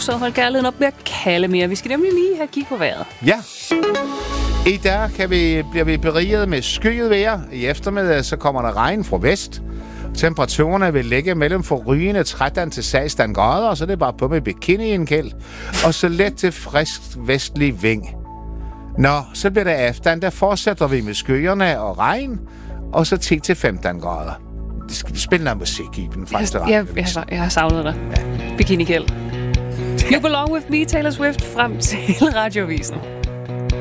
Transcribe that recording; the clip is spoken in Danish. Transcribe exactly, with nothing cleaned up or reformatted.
så hold kærligheden op med at kalde mere. Vi skal nemlig lige have kig på vejret. Ja. I dag kan vi, bliver vi beriget med skyet vejr. I eftermiddag så kommer der regn fra vest. Temperaturerne vil ligge mellem forrygende tretten til seksten grader, så det er bare på med bikini i en kæld. Og så let til frisk vestlig vind. Nå, så bliver det aften, der fortsætter vi med skyerne og regn, og så ti til femten grader. Det skal spille musik i den første jeg, jeg, jeg, jeg har savnet dig. Ja. Bikini kæld. You Belong With Me, Taylor Swift, frem til Radiovisen.